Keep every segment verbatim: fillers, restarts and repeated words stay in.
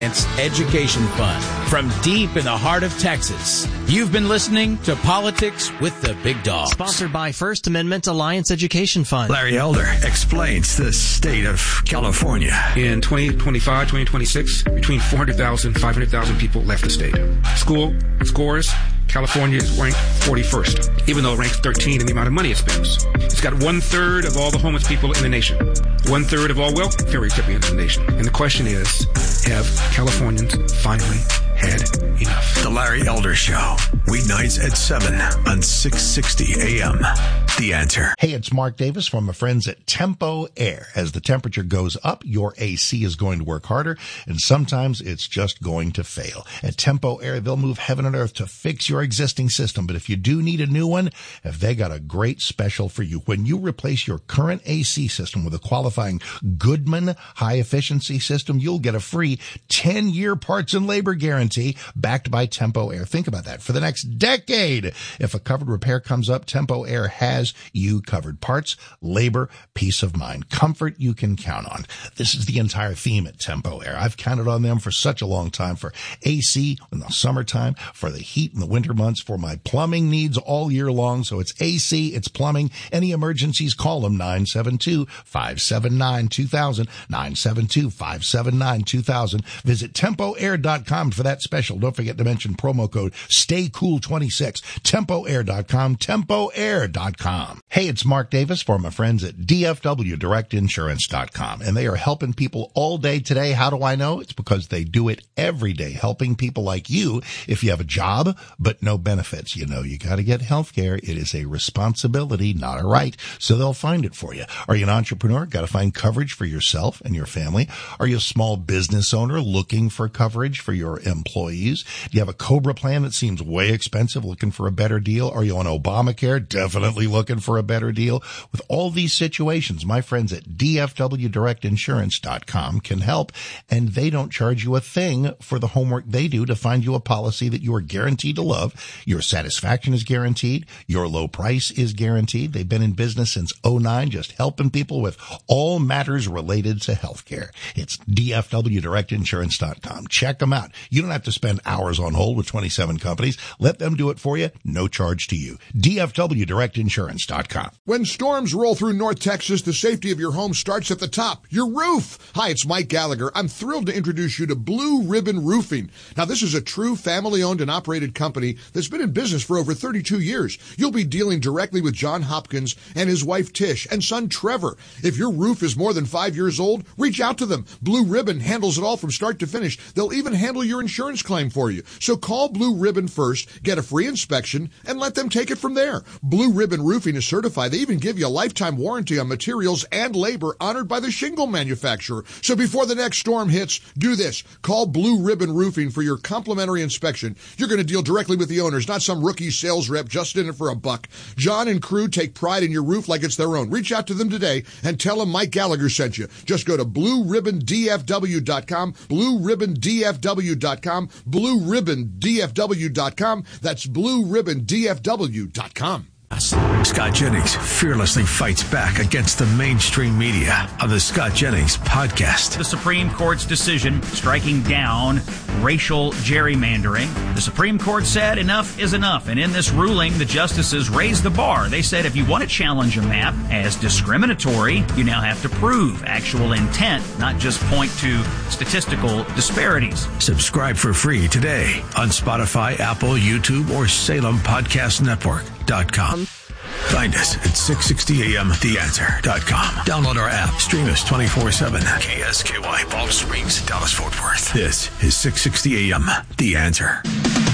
Education Fund from deep in the heart of Texas. You've been listening to Politics with the Big Dog. Sponsored by First Amendment Alliance Education Fund. Larry Elder explains the state of California. In twenty twenty-five, twenty twenty-six, between four hundred thousand, five hundred thousand people left the state. School scores, California is ranked forty-first, even though it ranks thirteen in the amount of money it spends. It's got one-third of all the homeless people in the nation, one-third of all welfare recipients in the nation. And the question is, have Californians finally had enough? The Larry Elder Show, weeknights at seven on six sixty A M. The Answer. Hey, it's Mark Davis from my friends at Tempo Air. As the temperature goes up, your A C is going to work harder, and sometimes it's just going to fail. At Tempo Air, they'll move heaven and earth to fix your existing system, but if you do need a new one, have they got a great special for you. When you replace your current A C system with a qualifying Goodman high-efficiency system, you'll get a free ten-year parts and labor guarantee backed by Tempo Air. Think about that. For the next decade, if a covered repair comes up, Tempo Air has you covered. Parts, labor, peace of mind, comfort you can count on. This is the entire theme at Tempo Air. I've counted on them for such a long time, for A C in the summertime, for the heat in the winter months, for my plumbing needs all year long. So it's A C, it's plumbing. Any emergencies, call them nine seven two, five seven nine, two thousand, nine seven two, five seven nine, two thousand. Visit tempo air dot com for that special. Don't forget to mention promo code stay cool twenty-six. tempo air dot com, tempo air dot com. Hey, it's Mark Davis for my friends at D F W direct insurance dot com, and they are helping people all day today. How do I know? It's because they do it every day, helping people like you. If you have a job but no benefits, you know you got to get health care. It is a responsibility, not a right, so they'll find it for you. Are you an entrepreneur? Got to find coverage for yourself and your family. Are you a small business owner looking for coverage for your employees? Do you have a COBRA plan that seems way expensive, looking for a better deal? Are you on Obamacare? Definitely looking for a better deal. With all these situations, my friends at D F W direct insurance dot com can help, and they don't charge you a thing for the homework they do to find you a policy that you are guaranteed to love. Your satisfaction is guaranteed. Your low price is guaranteed. They've been in business since oh nine, just helping people with all matters related to healthcare. It's D F W direct insurance dot com. Check them out. You don't have to spend hours on hold with twenty-seven companies. Let them do it for you. No charge to you. D F W direct insurance dot com. When storms roll through North Texas, the safety of your home starts at the top, your roof. Hi, it's Mike Gallagher. I'm thrilled to introduce you to Blue Ribbon Roofing. Now, this is a true family-owned and operated company that's been in business for over thirty-two years. You'll be dealing directly with John Hopkins and his wife Tish and son Trevor. If your roof is more than five years old, reach out to them. Blue Ribbon handles it all from start to finish. They'll even handle your insurance claim for you. So call Blue Ribbon first, get a free inspection, and let them take it from there. Blue Ribbon Roofing is certified. They even give you a lifetime warranty on materials and labor honored by the shingle manufacturer. So before the next storm hits, do this. Call Blue Ribbon Roofing for your complimentary inspection. You're going to deal directly with the owners, not some rookie sales rep just in it for a buck. John and crew take pride in your roof like it's their own. Reach out to them today and tell them Mike Gallagher sent you. Just go to blue ribbon d f w dot com, blue ribbon d f w dot com, blue ribbon d f w dot com. That's blue ribbon d f w dot com. Scott Jennings fearlessly fights back against the mainstream media on the Scott Jennings Podcast. The Supreme Court's decision striking down racial gerrymandering. The Supreme Court said enough is enough, and in this ruling, the justices raised the bar. They said if you want to challenge a map as discriminatory, you now have to prove actual intent, not just point to statistical disparities. Subscribe for free today on Spotify, Apple, YouTube, or Salem Podcast Network dot com. Find us at six sixty A M the answer dot com. Download our app. Stream us twenty-four seven. K S K Y, Palm Springs, Dallas, Fort Worth. This is six sixty A M The Answer.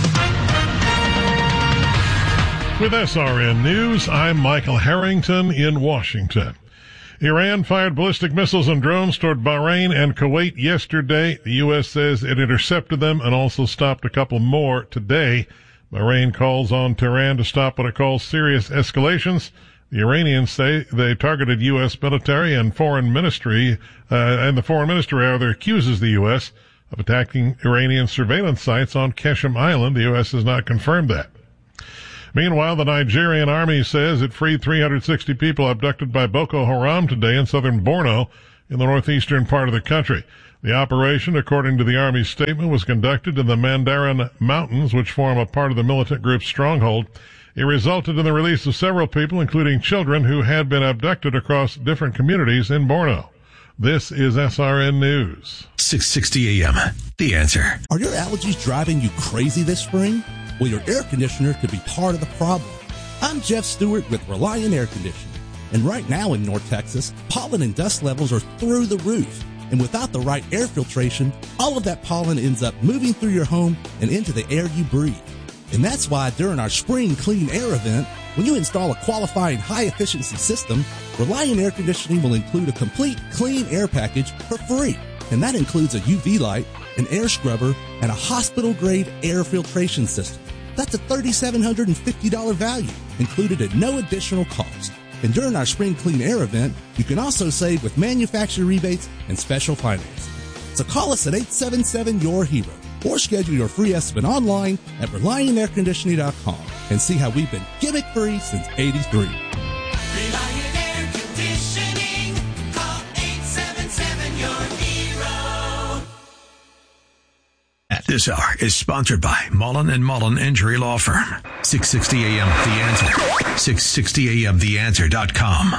With S R N News, I'm Michael Harrington in Washington. Iran fired ballistic missiles and drones toward Bahrain and Kuwait yesterday. The U S says it intercepted them and also stopped a couple more today. Bahrain calls on Tehran to stop what it calls serious escalations. The Iranians say they targeted U S military and foreign ministry, uh, and the foreign ministry rather accuses the U S of attacking Iranian surveillance sites on Keshem Island. The U S has not confirmed that. Meanwhile, the Nigerian army says it freed three hundred sixty people abducted by Boko Haram today in southern Borno in the northeastern part of the country. The operation, according to the Army's statement, was conducted in the Mandarin Mountains, which form a part of the militant group's stronghold. It resulted in the release of several people, including children who had been abducted across different communities in Borno. This is S R N News. six sixty A M. The Answer. Are your allergies driving you crazy this spring? Well, your air conditioner could be part of the problem. I'm Jeff Stewart with Reliant Air Conditioning. And right now in North Texas, pollen and dust levels are through the roof. And without the right air filtration, all of that pollen ends up moving through your home and into the air you breathe. And that's why during our Spring Clean Air event, when you install a qualifying high-efficiency system, Reliant Air Conditioning will include a complete clean air package for free. And that includes a U V light, an air scrubber, and a hospital-grade air filtration system. That's a three thousand seven hundred fifty dollars value, included at no additional cost. And during our Spring Clean Air event, you can also save with manufacturer rebates and special financing. So call us at eight seven seven, Y O U R HERO or schedule your free estimate online at reliant air conditioning dot com and see how we've been gimmick-free since eighty-three. Reliant Air Conditioning. Call eight seven seven, Y O U R HERO. This hour is sponsored by Mullen and Mullen Injury Law Firm. six sixty A M. The Answer. six sixty A M the answer dot com.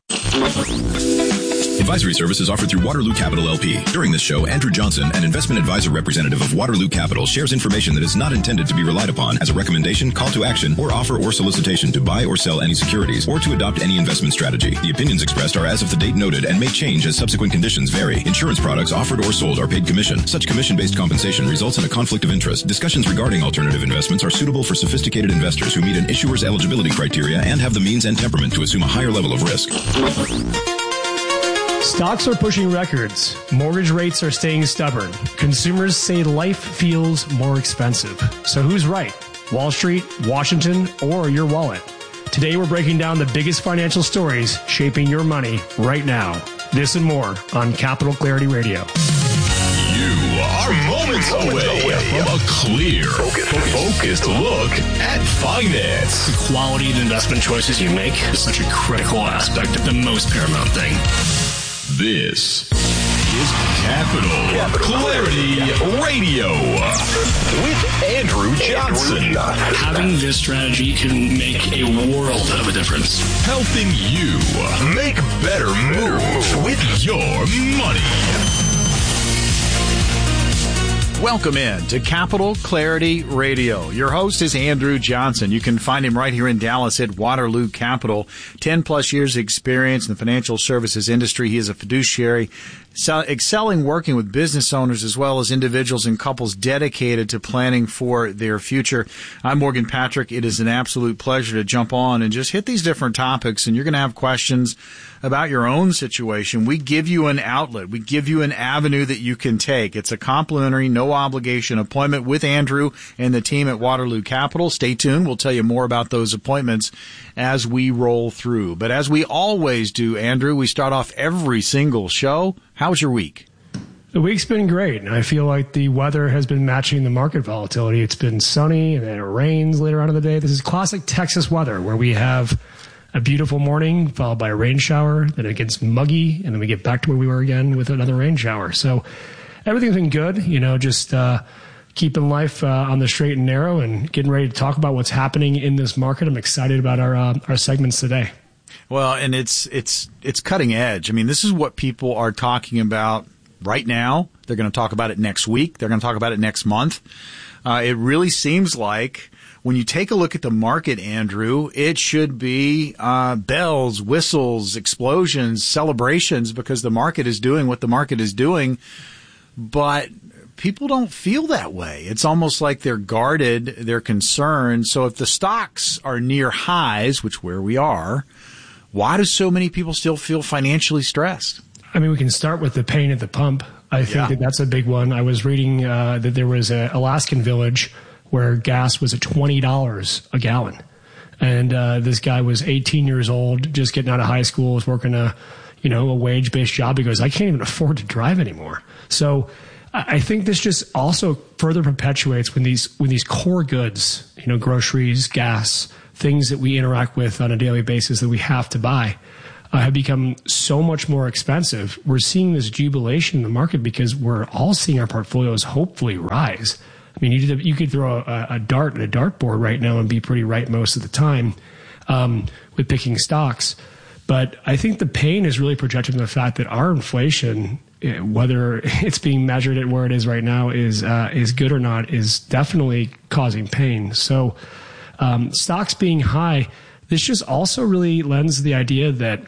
Advisory services offered through Waterloo Capital L P. During this show, Andrew Johnson, an investment advisor representative of Waterloo Capital, shares information that is not intended to be relied upon as a recommendation, call to action, or offer or solicitation to buy or sell any securities or to adopt any investment strategy. The opinions expressed are as of the date noted and may change as subsequent conditions vary. Insurance products offered or sold are paid commission. Such commission-based compensation results in a conflict of interest. Discussions regarding alternative investments are suitable for sophisticated investors who meet an issuer's eligibility criteria and have the means and temperament to assume a higher level of risk. Stocks are pushing records. Mortgage rates are staying stubborn. Consumers say life feels more expensive. So who's right? Wall Street, Washington, or your wallet? Today we're breaking down the biggest financial stories shaping your money right now. This and more on Capital Clarity Radio. You are moments away from a clear, focused look at finance. The quality of the investment choices you make is such a critical aspect of the most paramount thing. This is Capital, Capital Clarity Radio with Andrew Johnson. Having this strategy can make a world of a difference. Helping you make better moves with your money. Welcome in to Capital Clarity Radio. Your host is Andrew Johnson. You can find him right here in Dallas at Waterloo Capital. Ten plus years experience in the financial services industry. He is a fiduciary, excelling working with business owners as well as individuals and couples dedicated to planning for their future. I'm Morgan Patrick. It is an absolute pleasure to jump on and just hit these different topics, and you're going to have questions about your own situation. We give you an outlet. We give you an avenue that you can take. It's a complimentary, no obligation appointment with Andrew and the team at Waterloo Capital. Stay tuned. We'll tell you more about those appointments as we roll through. But as we always do, Andrew, we start off every single show. How's your week? The week's been great. I feel like the weather has been matching the market volatility. It's been sunny and then it rains later on in the day. This is classic Texas weather where we have a beautiful morning followed by a rain shower, then it gets muggy, and then we get back to where we were again with another rain shower. So everything's been good, you know, just uh, keeping life uh, on the straight and narrow and getting ready to talk about what's happening in this market. I'm excited about our uh, our segments today. Well, and it's it's it's cutting edge. I mean, this is what people are talking about right now. They're going to talk about it next week. They're going to talk about it next month. Uh, it really seems like when you take a look at the market, Andrew, it should be uh, bells, whistles, explosions, celebrations, because the market is doing what the market is doing. But people don't feel that way. It's almost like they're guarded, they're concerned. So if the stocks are near highs, which where we are, why do so many people still feel financially stressed? I mean, we can start with the pain at the pump. I think yeah. that that's a big one. I was reading uh, that there was an Alaskan village where gas was at twenty dollars a gallon. And uh, this guy was eighteen years old, just getting out of high school, was working a, you know, a wage-based job. He goes, I can't even afford to drive anymore. So I think this just also further perpetuates when these when these core goods, you know, groceries, gas, things that we interact with on a daily basis that we have to buy, uh, have become so much more expensive. We're seeing this jubilation in the market because we're all seeing our portfolios hopefully rise. I mean, you could, you could throw a, a dart at a dartboard right now and be pretty right most of the time um, with picking stocks. But I think the pain is really projected from the fact that our inflation, whether it's being measured at where it is right now, is uh, is good or not, is definitely causing pain. So um, stocks being high, this just also really lends to the idea that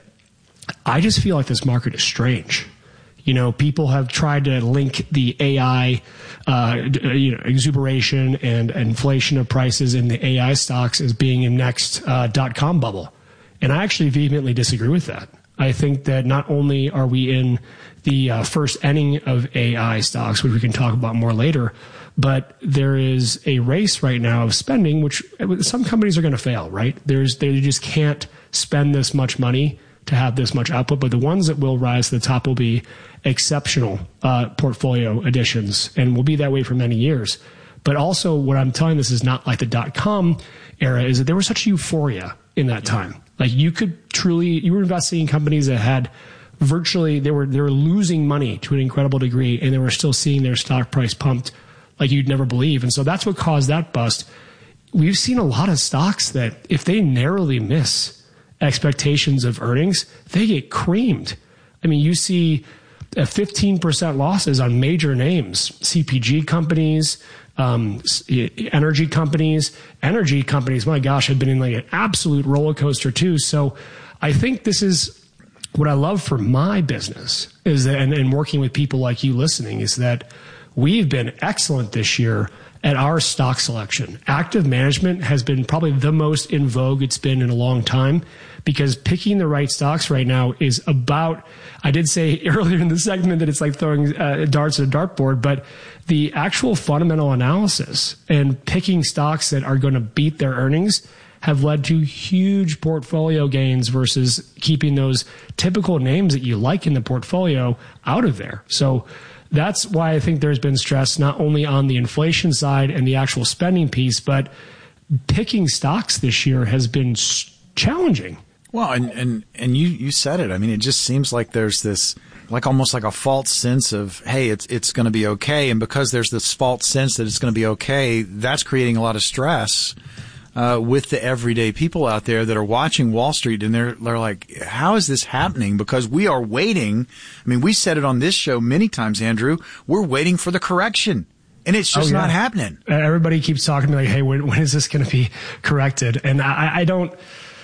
I just feel like this market is strange. You know, people have tried to link the A I, uh, you know, exuberation and inflation of prices in the A I stocks as being a next uh, dot-com bubble. And I actually vehemently disagree with that. I think that not only are we in the uh, first inning of A I stocks, which we can talk about more later, but there is a race right now of spending, which some companies are going to fail, right? There's, they just can't spend this much money to have this much output, but the ones that will rise to the top will be exceptional uh, portfolio additions and will be that way for many years. But also what I'm telling this is not like the dot-com era, is that there was such euphoria in that time. Like you could truly, you were investing in companies that had virtually, they were, they were losing money to an incredible degree, and they were still seeing their stock price pumped like you'd never believe. And so that's what caused that bust. We've seen a lot of stocks that if they narrowly miss expectations of earnings, they get creamed. I mean, you see a fifteen percent losses on major names, C P G companies, um, energy companies, energy companies, my gosh, have been in like an absolute roller coaster too. So I think this is what I love for my business is that, and, and working with people like you listening, is that we've been excellent this year at our stock selection. Active management has been probably the most in vogue it's been in a long time, because picking the right stocks right now is about, I did say earlier in the segment that it's like throwing uh, darts at a dartboard, but the actual fundamental analysis and picking stocks that are going to beat their earnings have led to huge portfolio gains versus keeping those typical names that you like in the portfolio out of there. So that's why I think there's been stress not only on the inflation side and the actual spending piece, but picking stocks this year has been challenging. Well, and, and, and you, you said it. I mean, it just seems like there's this, like almost like a false sense of, hey, it's, it's going to be okay. And because there's this false sense that it's going to be okay, that's creating a lot of stress uh, with the everyday people out there that are watching Wall Street, and they're, they're like, how is this happening? Because we are waiting. I mean, we said it on this show many times, Andrew. We're waiting for the correction. And it's just oh, yeah. not happening. Everybody keeps talking to me like, hey, when, when is this going to be corrected? And I, I don't,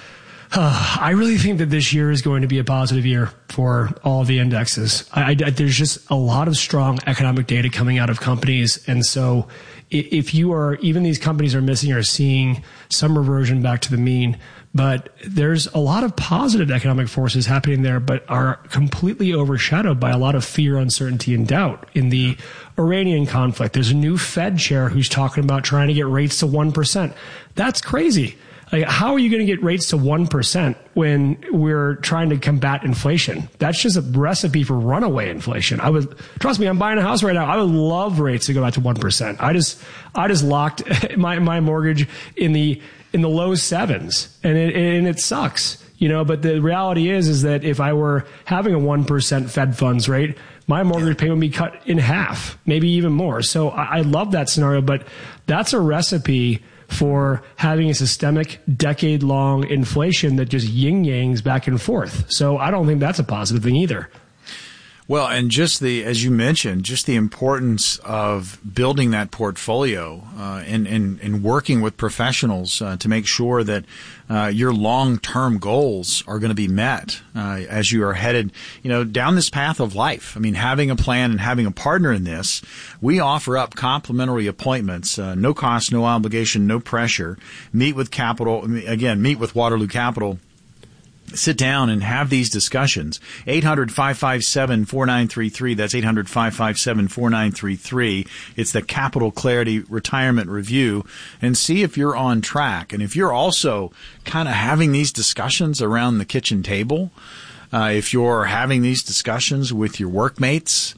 uh, I really think that this year is going to be a positive year for all of the indexes. I, I, there's just a lot of strong economic data coming out of companies. And so if you are, even these companies are missing or seeing some reversion back to the mean, but there's a lot of positive economic forces happening there, but are completely overshadowed by a lot of fear, uncertainty, and doubt. In the Iranian conflict, there's a new Fed chair who's talking about trying to get rates to one percent. That's crazy. Like, how are you going to get rates to one percent when we're trying to combat inflation? That's just a recipe for runaway inflation. I would, trust me, I'm buying a house right now. I would love rates to go back to one percent. I just, I just locked my, my mortgage in the, in the low sevens, and it, and it sucks, you know, but the reality is, is that if I were having a one percent Fed funds rate, my mortgage payment would be cut in half, maybe even more. So I, I love that scenario, but that's a recipe for having a systemic decade-long inflation that just yin-yangs back and forth. So I don't think that's a positive thing either. Well, and just the, as you mentioned, just the importance of building that portfolio uh, and, and, and working with professionals uh, to make sure that uh, your long-term goals are going to be met uh, as you are headed, you know, down this path of life. I mean, having a plan and having a partner in this, we offer up complimentary appointments, uh, no cost, no obligation, no pressure. Meet with Capital, again, meet with Waterloo Capital. Sit down and have these discussions. eight hundred, five five seven, four nine three three. That's eight hundred, five five seven, four nine three three. It's the Capital Clarity Retirement Review. And see if you're on track. And if you're also kind of having these discussions around the kitchen table, uh, if you're having these discussions with your workmates,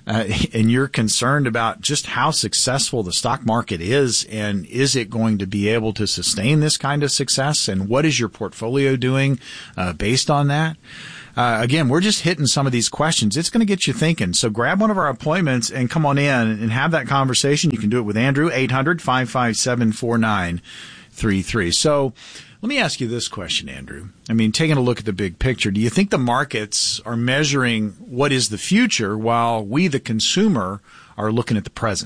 uh, and you're concerned about just how successful the stock market is, and is it going to be able to sustain this kind of success, and what is your portfolio doing uh, based on that? Uh, again, we're just hitting some of these questions. It's going to get you thinking. So grab one of our appointments and come on in and have that conversation. You can do it with Andrew, eight hundred, five five seven, four nine three three. So let me ask you this question, Andrew. I mean, taking a look at the big picture, do you think the markets are measuring what is the future while we, the consumer, are looking at the present?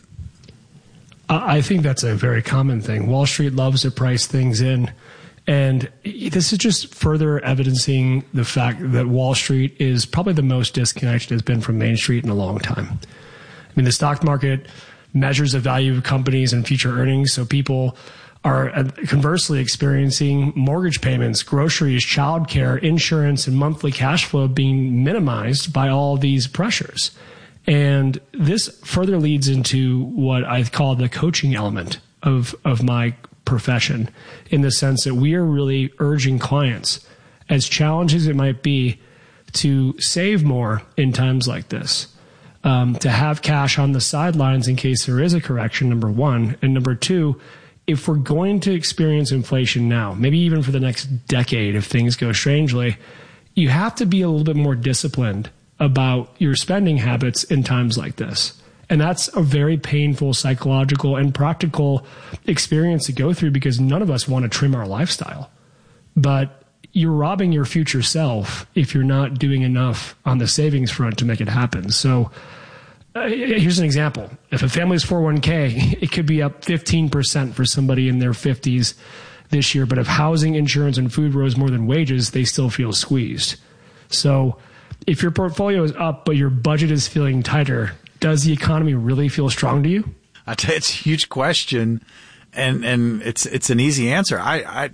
I think that's a very common thing. Wall Street loves to price things in. And this is just further evidencing the fact that Wall Street is probably the most disconnected it's been from Main Street in a long time. I mean, the stock market measures the value of companies and future earnings. So people are conversely experiencing mortgage payments, groceries, childcare, insurance, and monthly cash flow being minimized by all these pressures. And this further leads into what I call the coaching element of, of my profession, in the sense that we are really urging clients, as challenging as it might be, to save more in times like this, um, to have cash on the sidelines in case there is a correction, number one. And number two, if we're going to experience inflation now, maybe even for the next decade, if things go strangely, you have to be a little bit more disciplined about your spending habits in times like this. And that's a very painful psychological and practical experience to go through, because none of us want to trim our lifestyle. But you're robbing your future self if you're not doing enough on the savings front to make it happen. So uh, here's an example. If a family's four oh one k, it could be up fifteen percent for somebody in their fifties this year. But if housing, insurance, and food rose more than wages, they still feel squeezed. So if your portfolio is up, but your budget is feeling tighter, does the economy really feel strong to you? I tell you, it's a huge question, and and it's it's an easy answer. I, I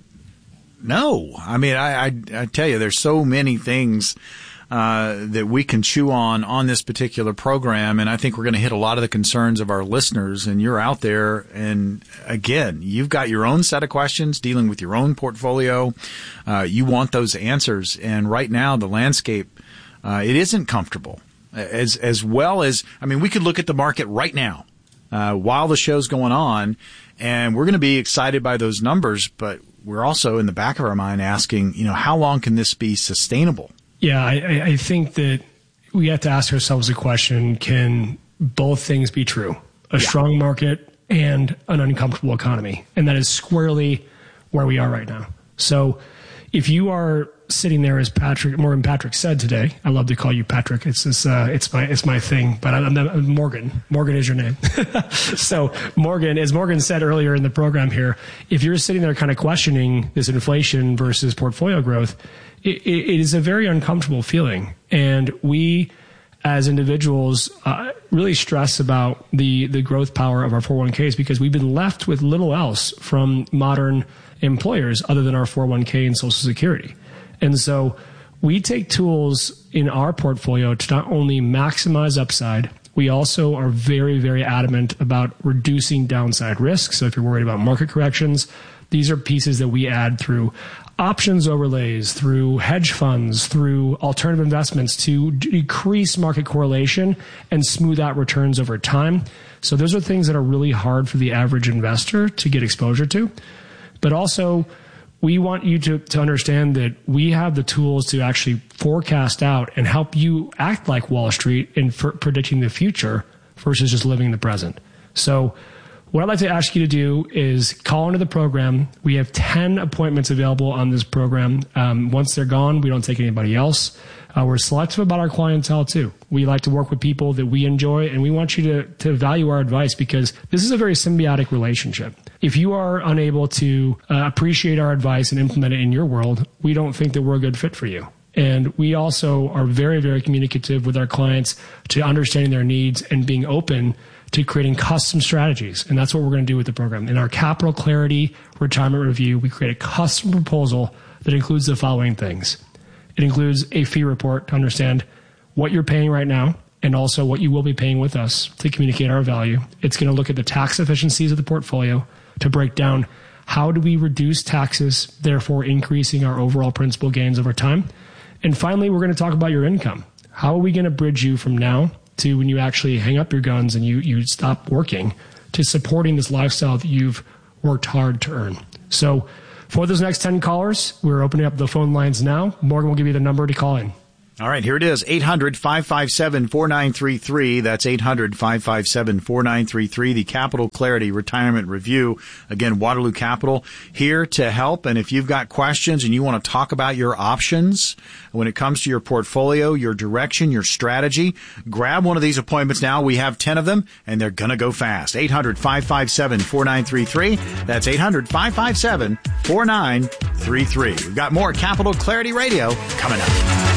no, I mean, I, I I tell you, there's so many things uh, that we can chew on on this particular program, and I think we're going to hit a lot of the concerns of our listeners. And you're out there, and again, you've got your own set of questions dealing with your own portfolio. Uh, you want those answers, and right now, the landscape uh, it isn't comfortable. As as well as, I mean, we could look at the market right now uh, while the show's going on, and we're going to be excited by those numbers, but we're also in the back of our mind asking, you know, how long can this be sustainable? Yeah, I, I think that we have to ask ourselves the question, can both things be true? A yeah. strong market and an uncomfortable economy. And that is squarely where we are right now. So if you are sitting there, as Patrick, Morgan Patrick said today, I love to call you Patrick. It's this, uh, it's my, it's my thing, but I'm, I'm Morgan. Morgan is your name. So Morgan, as Morgan said earlier in the program here, if you're sitting there kind of questioning this inflation versus portfolio growth, it, it is a very uncomfortable feeling. And we, as individuals, uh, really stress about the, the growth power of our four oh one k's, because we've been left with little else from modern employers other than our four oh one k and Social Security. And so we take tools in our portfolio to not only maximize upside, we also are very, very adamant about reducing downside risk. So if you're worried about market corrections, these are pieces that we add through options overlays, through hedge funds, through alternative investments to decrease market correlation and smooth out returns over time. So those are things that are really hard for the average investor to get exposure to. But also, we want you to, to understand that we have the tools to actually forecast out and help you act like Wall Street in for predicting the future versus just living in the present. So what I'd like to ask you to do is call into the program. We have ten appointments available on this program. Um, once they're gone, we don't take anybody else. Uh, we're selective about our clientele too. We like to work with people that we enjoy, and we want you to, to value our advice, because this is a very symbiotic relationship. If you are unable to uh, appreciate our advice and implement it in your world, we don't think that we're a good fit for you. And we also are very, very communicative with our clients to understanding their needs and being open to creating custom strategies. And that's what we're going to do with the program. In our Capital Clarity Retirement Review, we create a custom proposal that includes the following things. It includes a fee report to understand what you're paying right now and also what you will be paying with us to communicate our value. It's going to look at the tax efficiencies of the portfolio to break down how do we reduce taxes, therefore increasing our overall principal gains over time. And finally, we're going to talk about your income. How are we going to bridge you from now to when you actually hang up your guns and you, you stop working to supporting this lifestyle that you've worked hard to earn. So for those next ten callers, we're opening up the phone lines now. Morgan will give you the number to call in. All right, here it is, eight hundred, five five seven, four nine three three. That's eight hundred, five five seven, four nine three three, the Capital Clarity Retirement Review. Again, Waterloo Capital here to help. And if you've got questions and you want to talk about your options when it comes to your portfolio, your direction, your strategy, grab one of these appointments now. We have ten of them, and they're going to go fast. eight hundred, five five seven, four nine three three. That's eight hundred, five five seven, four nine three three. We've got more Capital Clarity Radio coming up.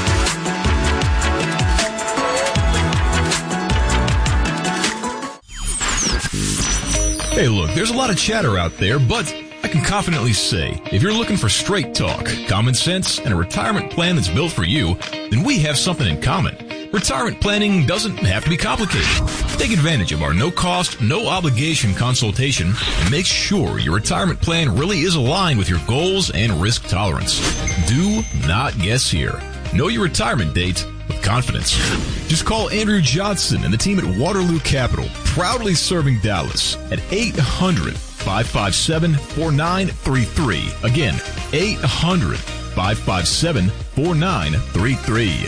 Hey, look, there's a lot of chatter out there, but I can confidently say, if you're looking for straight talk, common sense, and a retirement plan that's built for you, then we have something in common. Retirement planning doesn't have to be complicated. Take advantage of our no-cost, no-obligation consultation and make sure your retirement plan really is aligned with your goals and risk tolerance. Do not guess here. Know your retirement date with confidence. Just call Andrew Johnson and the team at Waterloo Capital, proudly serving Dallas, at eight hundred, five five seven, four nine three three. Again, eight hundred, five five seven, four nine three three.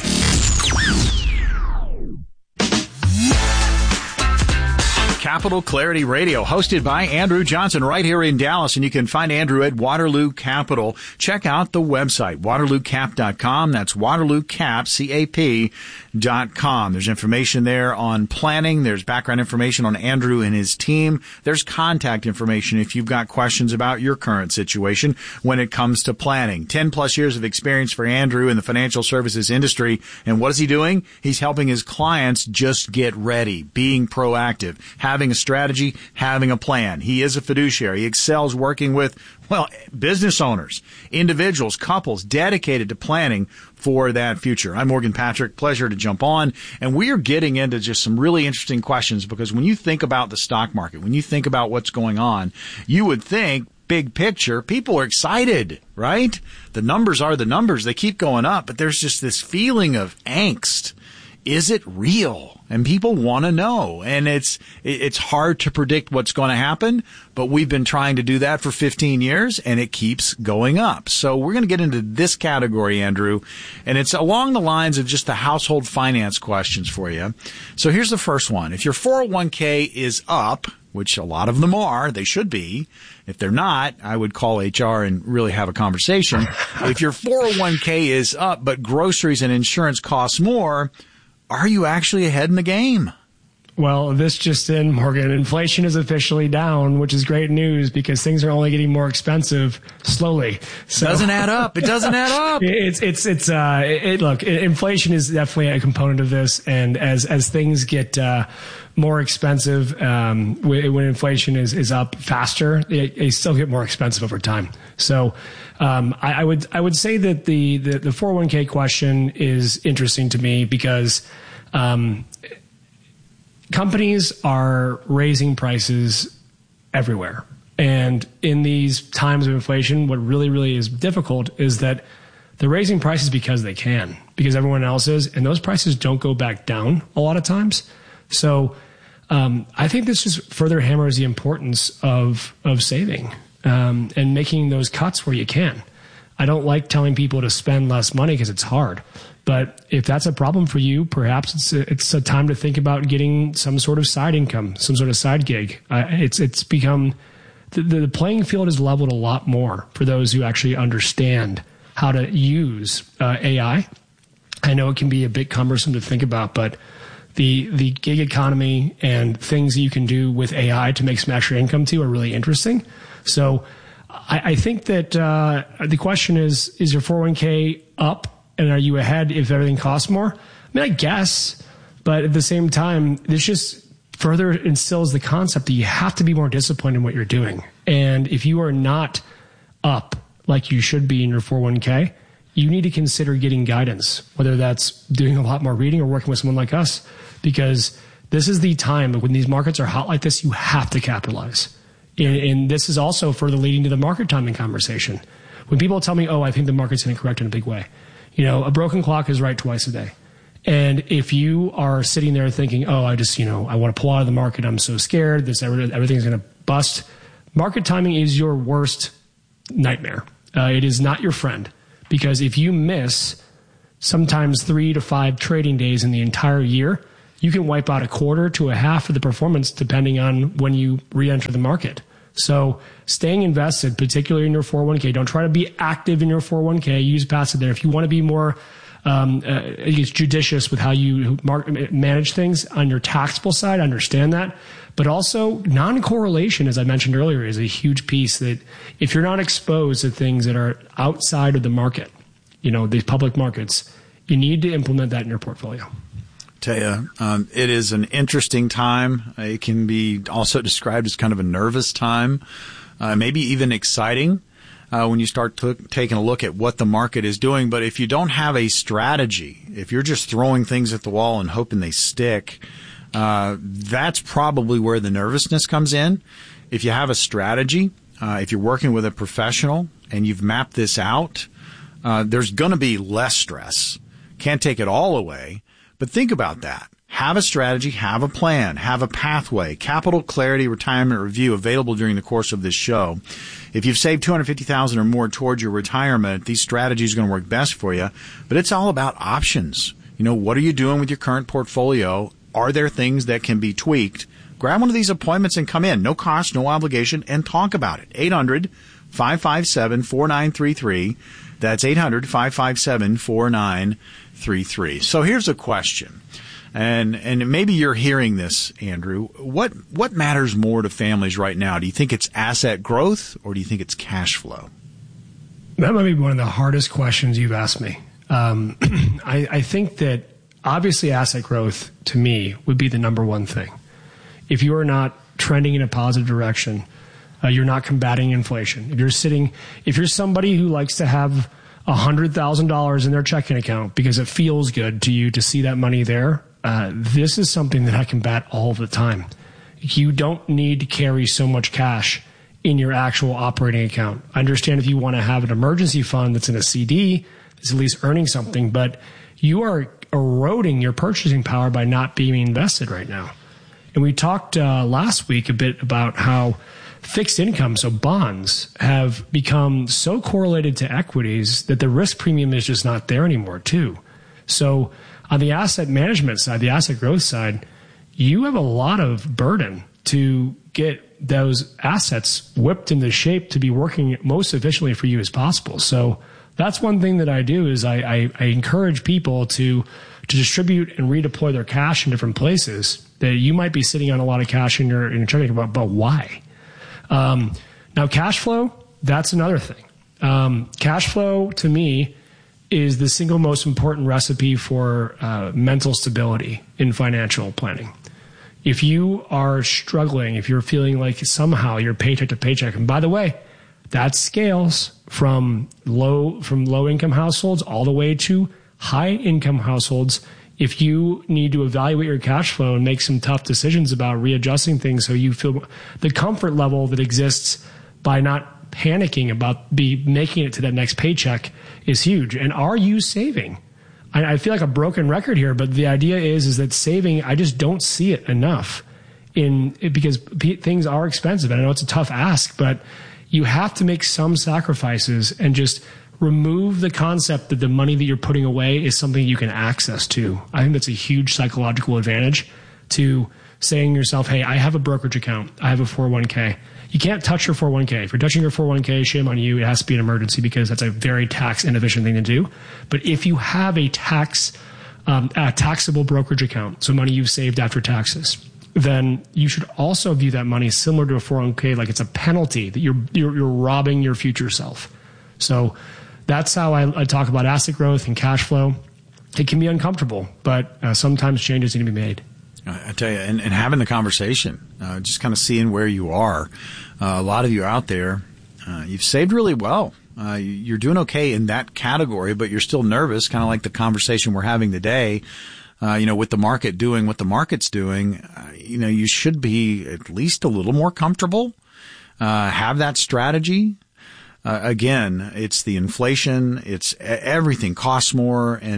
Capital Clarity Radio, hosted by Andrew Johnson right here in Dallas. And you can find Andrew at Waterloo Capital. Check out the website, waterloo cap dot com. That's waterloo cap, C A P, dot com. There's information there on planning. There's background information on Andrew and his team. There's contact information if you've got questions about your current situation when it comes to planning. Ten plus years of experience for Andrew in the financial services industry. And what is he doing? He's helping his clients just get ready, being proactive, having a strategy, having a plan. He is a fiduciary. He excels working with, well, business owners, individuals, couples dedicated to planning for that future. I'm Morgan Patrick. Pleasure to jump on. And we are getting into just some really interesting questions because when you think about the stock market, when you think about what's going on, you would think big picture, people are excited, right? The numbers are the numbers. They keep going up, but there's just this feeling of angst. Is it real? And people want to know. And it's it's hard to predict what's going to happen, but we've been trying to do that for fifteen years, and it keeps going up. So we're going to get into this category, Andrew, and it's along the lines of just the household finance questions for you. So here's the first one. If your four oh one k is up, which a lot of them are, they should be. If they're not, I would call H R and really have a conversation. If your four oh one k is up, but groceries and insurance cost more, are you actually ahead in the game? Well, this just in, Morgan, inflation is officially down, which is great news because things are only getting more expensive slowly. So it doesn't add up. It doesn't add up. It's, it's, it's, uh, it, look, inflation is definitely a component of this. And as, as things get, uh, more expensive, um, when inflation is, is up faster, they, they still get more expensive over time. So, um, I, I would, I would say that the, the, the four oh one k question is interesting to me because, um, companies are raising prices everywhere. And in these times of inflation, what really, really is difficult is that they're raising prices because they can, because everyone else is, and those prices don't go back down a lot of times. So, um, I think this just further hammers the importance of, of saving, um, and making those cuts where you can. I don't like telling people to spend less money because it's hard. But if that's a problem for you, perhaps it's a, it's a time to think about getting some sort of side income, some sort of side gig. Uh, it's it's become the, the playing field is leveled a lot more for those who actually understand how to use uh, A I. I know it can be a bit cumbersome to think about, but the the gig economy and things you can do with A I to make some extra income too are really interesting. So I, I think that uh, the question is: is your four oh one k up? And are you ahead if everything costs more? I mean, I guess, but at the same time, this just further instills the concept that you have to be more disciplined in what you're doing. And if you are not up like you should be in your four oh one k, you need to consider getting guidance, whether that's doing a lot more reading or working with someone like us, because this is the time when these markets are hot like this, you have to capitalize. And, and this is also further leading to the market timing conversation. When people tell me, oh, I think the market's going to correct in a big way. You know, a broken clock is right twice a day. And if you are sitting there thinking, oh, I just, you know, I want to pull out of the market, I'm so scared, this everything's going to bust, market timing is your worst nightmare. Uh, it is not your friend, because if you miss sometimes three to five trading days in the entire year, you can wipe out a quarter to a half of the performance depending on when you re-enter the market. So staying invested, particularly in your four oh one k, don't try to be active in your four oh one k. Use passive there. If you want to be more um, uh, judicious with how you mark, manage things on your taxable side, understand that. But also non-correlation, as I mentioned earlier, is a huge piece that if you're not exposed to things that are outside of the market, you know, these public markets, you need to implement that in your portfolio. Tell you, um, it is an interesting time. It can be also described as kind of a nervous time, uh, maybe even exciting uh, when you start t- taking a look at what the market is doing. But if you don't have a strategy, if you're just throwing things at the wall and hoping they stick, uh, that's probably where the nervousness comes in. If you have a strategy, uh, if you're working with a professional and you've mapped this out, uh, there's going to be less stress. Can't take it all away. But think about that. Have a strategy, have a plan, have a pathway. Capital Clarity Retirement Review available during the course of this show. If you've saved two hundred fifty thousand dollars or more towards your retirement, these strategies are going to work best for you. But it's all about options. You know, what are you doing with your current portfolio? Are there things that can be tweaked? Grab one of these appointments and come in. No cost, no obligation, and talk about it. eight hundred, five five seven, four nine three three. That's eight hundred, five five seven, four nine three three. So here's a question. And and maybe you're hearing this, Andrew. What what matters more to families right now? Do you think it's asset growth or do you think it's cash flow? That might be one of the hardest questions you've asked me. Um, I, I think that obviously asset growth to me would be the number one thing. If you are not trending in a positive direction, uh, you're not combating inflation. If you're sitting, if you're somebody who likes to have one hundred thousand dollars in their checking account because it feels good to you to see that money there, uh, this is something that I combat all the time. You don't need to carry so much cash in your actual operating account. I understand if you want to have an emergency fund that's in a C D, that's at least earning something, but you are eroding your purchasing power by not being invested right now. And we talked uh, last week a bit about how fixed income, so bonds, have become so correlated to equities that the risk premium is just not there anymore, too. So on the asset management side, the asset growth side, you have a lot of burden to get those assets whipped into shape to be working most efficiently for you as possible. So that's one thing that I do is I, I, I encourage people to to distribute and redeploy their cash in different places. That you might be sitting on a lot of cash in your in your checking account, but why? Um, now, cash flow, that's another thing. Um, cash flow, to me, is the single most important recipe for uh, mental stability in financial planning. If you are struggling, if you're feeling like somehow you're paycheck to paycheck, and by the way, that scales from low from low income households all the way to high income households. If you need to evaluate your cash flow and make some tough decisions about readjusting things so you feel the comfort level that exists by not panicking about be making it to that next paycheck is huge. And are you saving? I, I feel like a broken record here, but the idea is, is that saving, I just don't see it enough in because p- things are expensive. And I know it's a tough ask, but you have to make some sacrifices and just remove the concept that the money that you're putting away is something you can access to. I think that's a huge psychological advantage to saying to yourself, hey, I have a brokerage account. I have a four oh one k. You can't touch your four oh one k. If you're touching your four oh one k, shame on you. It has to be an emergency because that's a very tax inefficient thing to do. But if you have a tax, um, a taxable brokerage account, so money you've saved after taxes, then you should also view that money similar to a four oh one k, like it's a penalty that you're you're, you're robbing your future self. So that's how I, I talk about asset growth and cash flow. It can be uncomfortable, but uh, sometimes changes need to be made. I tell you, and, and having the conversation, uh, just kind of seeing where you are. Uh, a lot of you out there, uh, you've saved really well. Uh, you're doing okay in that category, but you're still nervous, kind of like the conversation we're having today. Uh, you know, with the market doing what the market's doing, uh, you know, you should be at least a little more comfortable. Uh, have that strategy. Uh, again, it's the inflation. It's everything costs more, and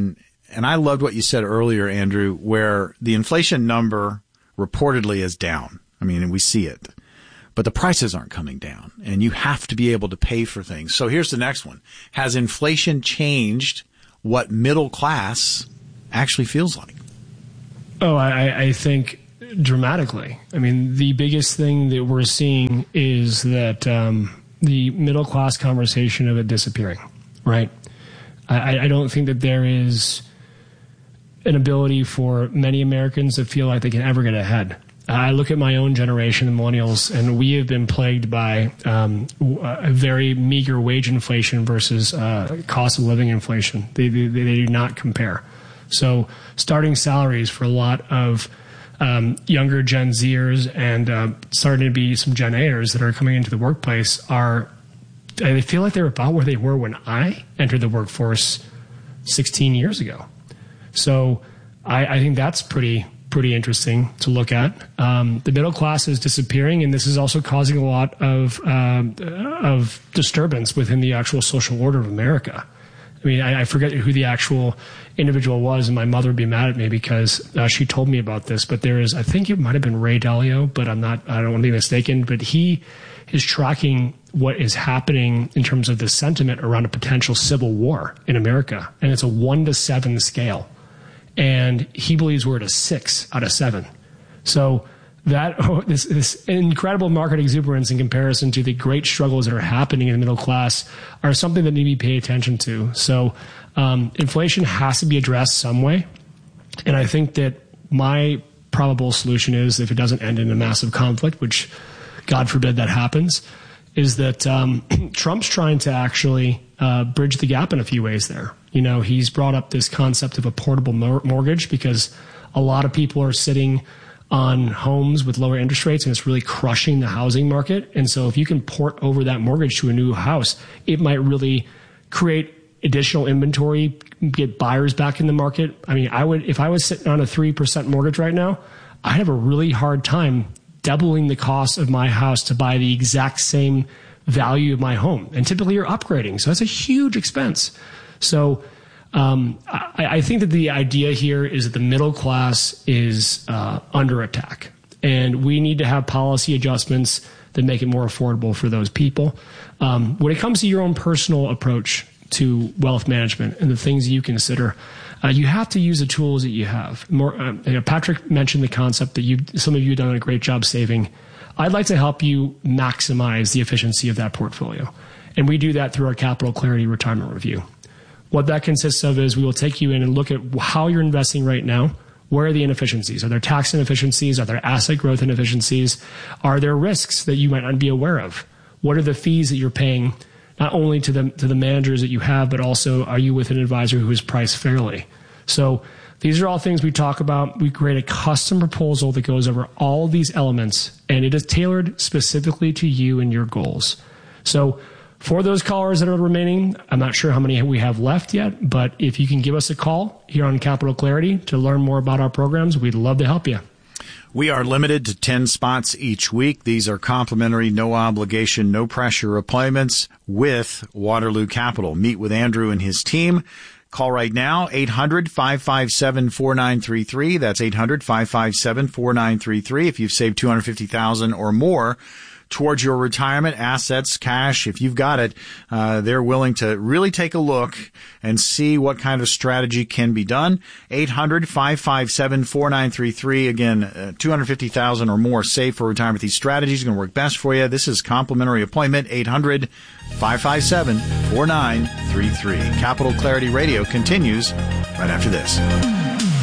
and I loved what you said earlier, Andrew, where the inflation number reportedly is down. I mean, we see it. But the prices aren't coming down, and you have to be able to pay for things. So here's the next one. Has inflation changed what middle class actually feels like? Oh, I, I think dramatically. I mean, the biggest thing that we're seeing is that um, the middle class conversation of it disappearing, right? I, I don't think that there is an ability for many Americans to feel like they can ever get ahead. I look at my own generation, the millennials, and we have been plagued by um, a very meager wage inflation versus uh, cost of living inflation. They, they, they do not compare. So starting salaries for a lot of um, younger Gen Zers and uh, starting to be some Gen A'ers that are coming into the workplace are, they feel like they're about where they were when I entered the workforce sixteen years ago. So I, I think that's pretty pretty interesting to look at. Um, the middle class is disappearing, and this is also causing a lot of um, of disturbance within the actual social order of America. I mean, I, I forget who the actual individual was, and my mother would be mad at me because uh, she told me about this. But there is, I think it might have been Ray Dalio, but I'm not, I don't want to be mistaken. But he is tracking what is happening in terms of the sentiment around a potential civil war in America, and it's a one to seven scale. And he believes we're at a six out of seven. So that oh, this, this incredible market exuberance in comparison to the great struggles that are happening in the middle class are something that need to be paid attention to. So um, inflation has to be addressed some way. And I think that my probable solution is, if it doesn't end in a massive conflict, which God forbid that happens, is that um, Trump's trying to actually uh, bridge the gap in a few ways there. You know, he's brought up this concept of a portable mor- mortgage because a lot of people are sitting on homes with lower interest rates, and it's really crushing the housing market. And so if you can port over that mortgage to a new house, it might really create additional inventory, get buyers back in the market. I mean, I would, if I was sitting on a three percent mortgage right now, I'd have a really hard time doubling the cost of my house to buy the exact same value of my home. And typically you're upgrading. So that's a huge expense. So um, I, I think that the idea here is that the middle class is uh, under attack, and we need to have policy adjustments that make it more affordable for those people. Um, when it comes to your own personal approach to wealth management and the things you consider, uh, you have to use the tools that you have. More, uh, you know, Patrick mentioned the concept that you, some of you have done a great job saving. I'd like to help you maximize the efficiency of that portfolio, and we do that through our Capital Clarity Retirement Review. What that consists of is we will take you in and look at how you're investing right now. Where are the inefficiencies? Are there tax inefficiencies? Are there asset growth inefficiencies? Are there risks that you might not be aware of? What are the fees that you're paying, not only to the to the managers that you have, but also are you with an advisor who is priced fairly? So these are all things we talk about. We create a custom proposal that goes over all of these elements, and it is tailored specifically to you and your goals. So for those callers that are remaining, I'm not sure how many we have left yet, but if you can give us a call here on Capital Clarity to learn more about our programs, we'd love to help you. We are limited to ten spots each week. These are complimentary, no obligation, no pressure appointments with Waterloo Capital. Meet with Andrew and his team. Call right now, eight hundred, five five seven, four nine three three. That's eight hundred, five five seven, four nine three three. If you've saved two hundred fifty thousand dollars or more towards your retirement assets, cash, if you've got it, uh, they're willing to really take a look and see what kind of strategy can be done. eight hundred, five five seven, four nine three three. Again, uh, two hundred fifty thousand dollars or more saved for retirement. These strategies are going to work best for you. This is complimentary appointment, eight hundred, five five seven, four nine three three. Capital Clarity Radio continues right after this.